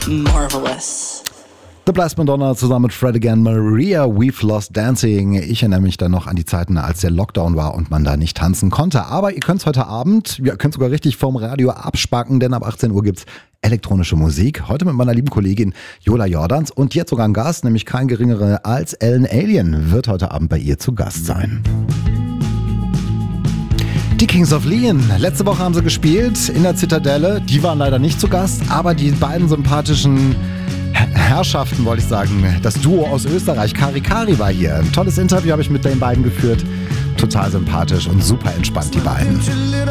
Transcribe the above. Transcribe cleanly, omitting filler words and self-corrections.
marvelous. The Blast Madonna zusammen mit Fred again, Maria, We've Lost Dancing. Ich erinnere mich dann noch an die Zeiten, als der Lockdown war und man da nicht tanzen konnte. Aber ihr könnt es heute Abend, ihr könnt sogar richtig vom Radio abspacken, denn ab 18 Uhr gibt's elektronische Musik. Heute mit meiner lieben Kollegin Jola Jordans und jetzt sogar ein Gast, nämlich kein geringerer als Ellen Allien, wird heute Abend bei ihr zu Gast sein. Die Kings of Leon. Letzte Woche haben sie gespielt in der Zitadelle. Die waren leider nicht zu Gast, aber die beiden sympathischen Herrschaften, wollte ich sagen. Das Duo aus Österreich, Kari Kari, war hier. Ein tolles Interview habe ich mit den beiden geführt. Total sympathisch und super entspannt, die beiden.